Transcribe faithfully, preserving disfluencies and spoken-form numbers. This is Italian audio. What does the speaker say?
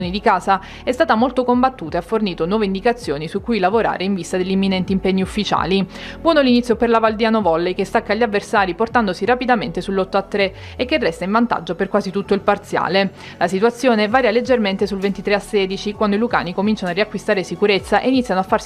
di casa è stata molto combattuta e ha fornito nuove indicazioni su cui lavorare in vista degli imminenti impegni ufficiali. Buono l'inizio per la Valdiano Volley, che stacca gli avversari portandosi rapidamente sull'otto a tre e che resta in vantaggio per quasi tutto il parziale. La situazione varia leggermente sul ventitré a sedici, quando i lucani cominciano a riacquistare sicurezza e iniziano a farsi